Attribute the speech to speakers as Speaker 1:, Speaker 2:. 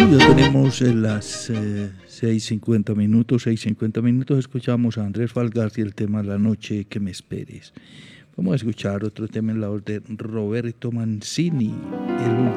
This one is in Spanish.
Speaker 1: Ya tenemos las 6:50 minutos. 6:50 minutos. Escuchamos a Andrés Falgás y el tema La noche que me esperes. Vamos a escuchar otro tema en la voz de Roberto Mancini, el